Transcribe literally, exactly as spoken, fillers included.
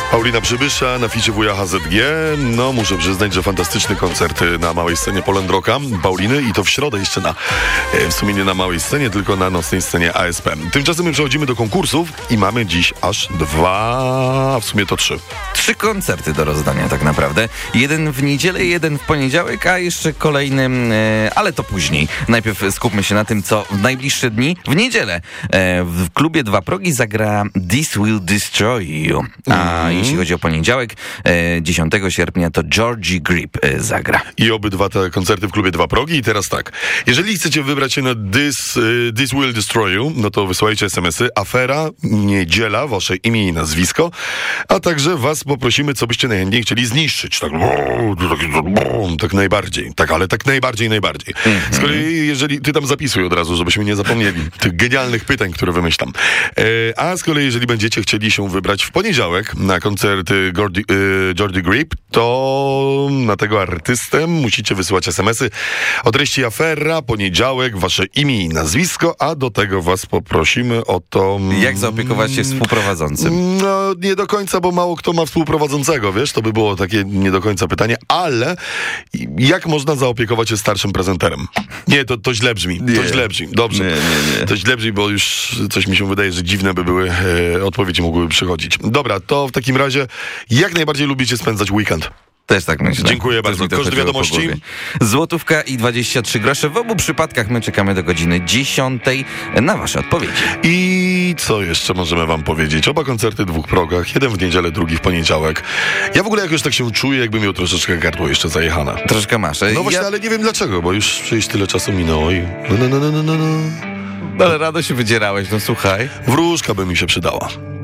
Paulina Przybysza na ficie wuja H Z G. No, muszę przyznać, że fantastyczny koncert na małej scenie Poland Rocka Pauliny i to w środę jeszcze na, w sumie nie na małej scenie, tylko na nocnej scenie A S P. Tymczasem my przechodzimy do konkursów i mamy dziś aż dwa, a w sumie to trzy. Trzy koncerty do rozdania tak naprawdę. Jeden w niedzielę, jeden w poniedziałek, a jeszcze kolejny, e, ale to później. Najpierw skupmy się na tym, co w najbliższe dni. W niedzielę e, w klubie Dwa Progi zagra This Will Destroy You. A mm. jeśli chodzi o poniedziałek, e, dziesiątego sierpnia to Georgie Grip e, zagra. I obydwa te koncerty w klubie Dwa Progi. I teraz tak, jeżeli chcecie wybrać się na This, y, This Will Destroy You, no to wysyłajcie es em esy. Afera, niedziela, wasze imię i nazwisko, a także was poprosimy, co byście najchętniej chcieli zniszczyć. Tak, tak, tak najbardziej. Tak, ale tak najbardziej, najbardziej. Mm-hmm. Z kolei, jeżeli ty tam zapisuj od razu, żebyśmy nie zapomnieli tych genialnych pytań, które wymyślam. E, a z kolei, jeżeli będziecie chcieli się wybrać w poniedziałek na koncert Georgie, y, Georgie Grip, to na tego artystę musicie wysyłać es em esy o treści afera, poniedziałek, wasze imię i nazwisko, a do tego was poprosimy o to... Jak zaopiekować się współprowadzącym? No, nie do końca, bo mało kto ma współprowadzącego, wiesz, to by było takie nie do końca pytanie, ale jak można zaopiekować się starszym prezenterem? Nie, to, to źle brzmi, nie. to źle brzmi, dobrze. Nie, nie, nie. To źle brzmi, bo już coś mi się wydaje, że dziwne by były e, odpowiedzi mogłyby przychodzić. Dobra, to w takim razie jak najbardziej lubicie spędzać weekend? Też tak myślę. Dziękuję bardzo. Koszt wiadomości? Złotówka i dwadzieścia trzy grosze. W obu przypadkach my czekamy do godziny dziesiątej na wasze odpowiedzi. I co jeszcze możemy wam powiedzieć? Oba koncerty w dwóch progach. Jeden w niedzielę, drugi w poniedziałek. Ja w ogóle jakoś tak się czuję, jakby miał troszeczkę gardło jeszcze zajechane. Troszkę masz. No właśnie, ja... ale nie wiem dlaczego, bo już przecież tyle czasu minęło i... No, no, no, no, no, no. Ale rado się wydzierałeś, no słuchaj. Wróżka by mi się przydała.